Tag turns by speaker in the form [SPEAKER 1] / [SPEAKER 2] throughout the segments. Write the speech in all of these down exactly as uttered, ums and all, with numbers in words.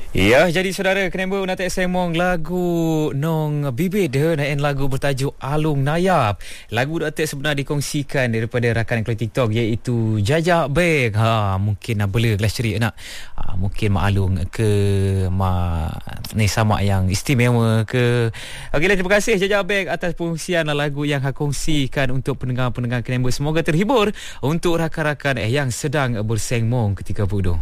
[SPEAKER 1] Ya, jadi saudara kenapa nak semong lagu nong bibit dia naik lagu bertajuk Alung Nayap. Lagu datuk sebenar dikongsikan daripada rakan kelas TikTok iaitu Jajak Beg. Ha, mungkin nak bela kelas cerik nak. Ha, mungkin mak Alung ke mak ni sama yang istimewa ke. Okeylah, terima kasih Jajak Beg atas pengungsian lagu yang hak kongsikan untuk pendengar-pendengar kenapa. Semoga terhibur untuk rakan-rakan eh, yang sedang bersengmong ketika bodoh.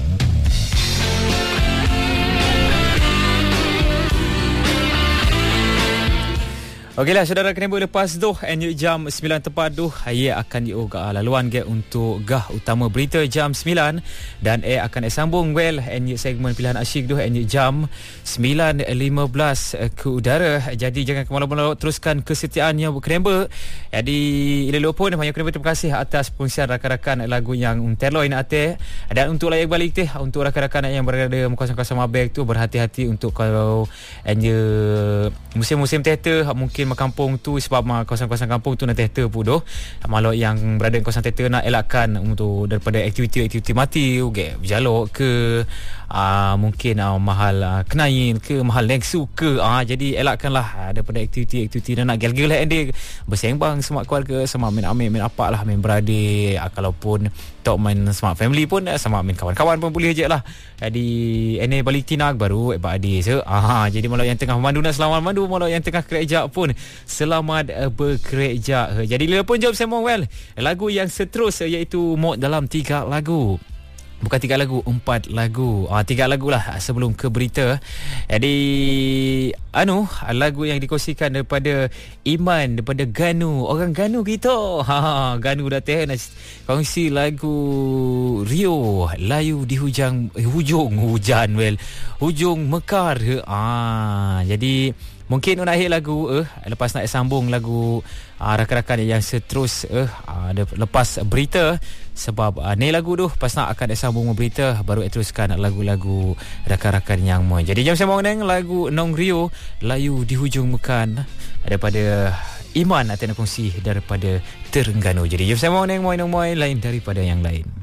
[SPEAKER 1] Okeylah saudara kenapa lepas tu N U jam sembilan tepat tu ia akan diuga laluan ke untuk gah utama berita jam sembilan dan ia akan sambung well N U segmen pilihan asyik tu N U jam sembilan lima belas ke udara. Jadi jangan ke mana-mana, teruskan kesetiaannya kenapa. Jadi elok pun banyak kenapa terima kasih atas pengisian rakan-rakan lagu yang terloi nak ate dan untuk layak balik teh untuk rakan-rakan yang berada kawasan-kawasan Mabek tu berhati-hati untuk kalau N U musim-musim teater mungkin kampung tu sebab kawasan-kawasan kampung tu nak teater pun doh. Malah yang berada di kawasan teater nak elakkan untuk daripada aktiviti-aktiviti mati okay, berjalok ke uh, mungkin uh, mahal uh, kenain ke mahal nexu ke uh, jadi elakkanlah uh, daripada aktiviti-aktiviti nak gel-gel lah dia bersembang semak keluarga semak main amin main apa lah main beradik uh, kalaupun tak main semak family pun uh, semak main kawan-kawan pun boleh je lah. Jadi ini balik tinak baru ebak adik so, uh, jadi malah yang tengah memandu nak selamat memandu malah yang tengah kerja pun selamat uh, bekerja. Jadi lila pun jawab semua well lagu yang seterus iaitu mod dalam tiga lagu. Bukan tiga lagu, empat lagu. Ah, tiga lagu lah sebelum ke berita. Jadi, anu, lagu yang dikongsikan daripada Iman, daripada Ganu. Orang Ganu kita. Ha, Ganu dah teh nak kongsi lagu Rio, Layu di hujang, hujung hujan, well. Hujung mekar. Ah, jadi, mungkin nak akhir lagu eh, lepas nak sambung lagu uh, rakan-rakan yang seterus eh, uh, lepas berita. Sebab uh, ni lagu tu pas nak akan sambung berita baru teruskan lagu-lagu rakan-rakan yang mau. Jadi jam saya mau neng lagu Nong Rio Layu di hujung mekan daripada Iman atau nak kongsi daripada Terengganu. Jadi jam saya mau neng moi nong moi lain daripada yang lain.